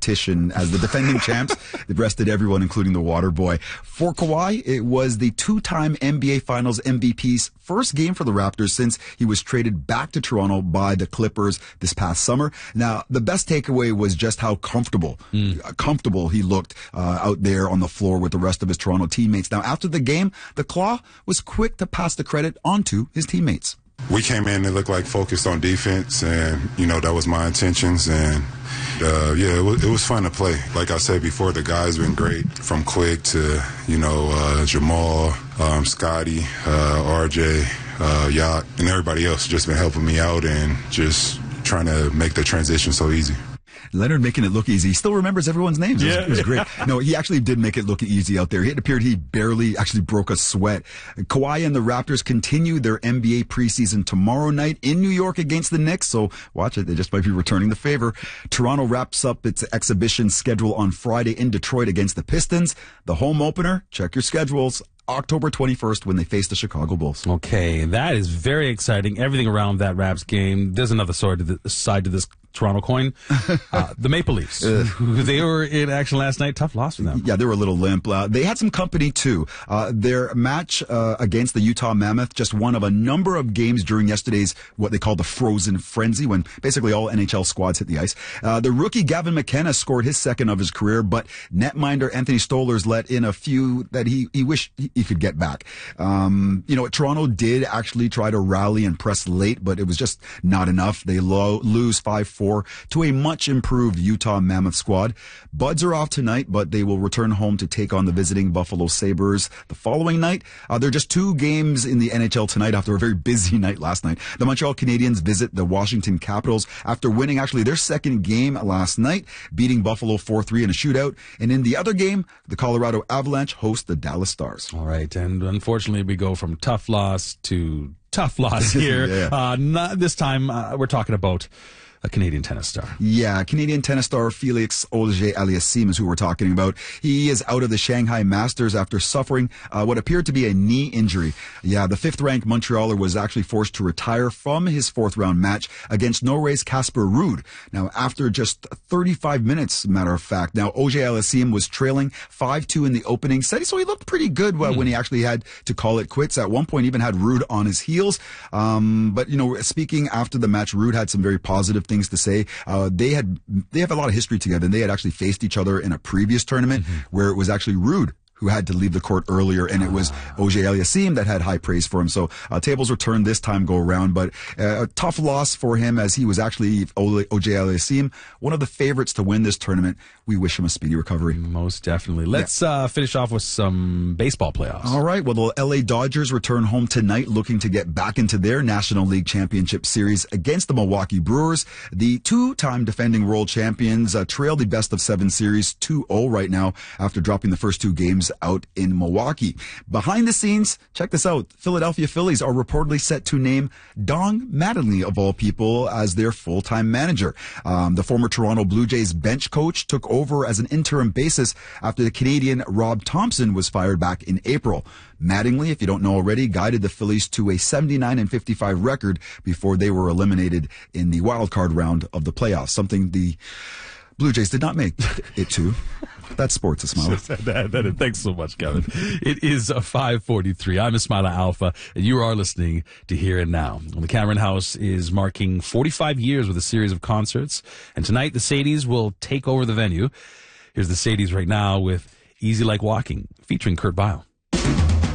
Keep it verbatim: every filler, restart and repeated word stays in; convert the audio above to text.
competition as the defending champs. They've rested everyone, including the water boy. For Kawhi, it was the two-time N B A Finals M V P's first game for the Raptors since he was traded back to Toronto by the Clippers this past summer. Now, the best takeaway was just how comfortable, mm. comfortable he looked uh, out there on the floor with the rest of his Toronto teammates. Now, after the game, the Claw was quick to pass the credit on to his teammates. We came in and looked like focused on defense, and, you know, that was my intentions. And, uh, yeah, it was, it was fun to play. Like I said before, the guys been great, from Quick to, you know, uh, Jamal, um, Scotty, uh, R J, uh, Yacht, and everybody else just been helping me out and just trying to make the transition so easy. Leonard making it look easy. He still remembers everyone's names. It was, yeah. it was great. No, he actually did make it look easy out there. It appeared he barely actually broke a sweat. Kawhi and the Raptors continue their N B A preseason tomorrow night in New York against the Knicks. So watch it. They just might be returning the favor. Toronto wraps up its exhibition schedule on Friday in Detroit against the Pistons. The home opener, check your schedules, October twenty-first when they face the Chicago Bulls. Okay, that is very exciting. Everything around that Raps game. There's another side to, the, side to this Toronto coin. Uh, the Maple Leafs. Uh, they were in action last night. Tough loss for them. Yeah, they were a little limp. Uh, they had some company, too. Uh, their match uh, against the Utah Mammoth, just one of a number of games during yesterday's what they call the Frozen Frenzy, when basically all N H L squads hit the ice. Uh, the rookie Gavin McKenna scored his second of his career, but netminder Anthony Stolarz let in a few that he, he wished he could get back. Um, you know, Toronto did actually try to rally and press late, but it was just not enough. They lo- lose five four to a much improved Utah Mammoth squad. Buds are off tonight, but they will return home to take on the visiting Buffalo Sabres the following night. Uh, there are just two games in the N H L tonight after a very busy night last night. The Montreal Canadiens visit the Washington Capitals after winning actually their second game last night, beating Buffalo four three in a shootout. And in the other game, the Colorado Avalanche host the Dallas Stars. All right. And unfortunately, we go from tough loss to tough loss here. yeah. uh, not, this time, uh, we're talking about a Canadian tennis star. Yeah, Canadian tennis star Felix Auger-Aliassime is who we're talking about. He is out of the Shanghai Masters after suffering uh, what appeared to be a knee injury. Yeah, the fifth-ranked Montrealer was actually forced to retire from his fourth-round match against Norway's Casper Ruud. Now, after just thirty-five minutes, matter of fact. Now, Auger-Aliassime was trailing five two in the opening set, so he looked pretty good uh, mm. when he actually had to call it quits. At one point, even had Ruud on his heels. Um, but, you know, speaking after the match, Ruud had some very positive things to say. Uh, they had, they have a lot of history together, and they had actually faced each other in a previous tournament mm-hmm. where it was actually Ruud who had to leave the court earlier, and it was Auger-Aliassime that had high praise for him. So uh, tables were turned this time go around, but uh, a tough loss for him as he was actually Auger-Aliassime, one of the favorites to win this tournament. We wish him a speedy recovery. Most definitely. Let's yeah. uh, finish off with some baseball playoffs. All right. Well, the L A Dodgers return home tonight looking to get back into their National League Championship Series against the Milwaukee Brewers. The two-time defending world champions uh, trail the best of seven series two oh right now after dropping the first two games out in Milwaukee. Behind the scenes, check this out. Philadelphia Phillies are reportedly set to name Don Mattingly, of all people, as their full-time manager. Um, the former Toronto Blue Jays bench coach took over as an interim basis after the Canadian Rob Thompson was fired back in April. Mattingly, if you don't know already, guided the Phillies to a seventy-nine and fifty-five record before they were eliminated in the wild card round of the playoffs, something the Blue Jays did not make it to. That's sports, Ismaila. Thanks so much, Kevin. It is a five forty-three. I'm Ismaila Alpha, and you are listening to Here and Now. The Cameron House is marking forty-five years with a series of concerts, and tonight the Sadies will take over the venue. Here's the Sadies right now with Easy Like Walking, featuring Kurt Vile.